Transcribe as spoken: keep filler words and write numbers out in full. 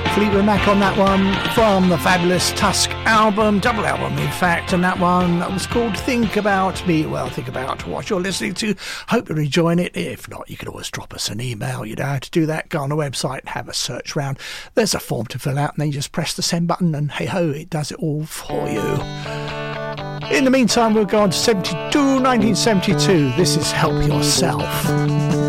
Fleetwood Mac on that one from the fabulous Tusk album, double album in fact, and that one that was called Think About Me. Well, think about what you're listening to. Hope you're enjoying it. If not, you can always drop us an email. You know how to do that. Go on the website, have a search round. There's a form to fill out, and then you just press the send button, and hey ho, it does it all for you. In the meantime, we'll go on to seventy-two, nineteen seventy-two. This is Help Yourself.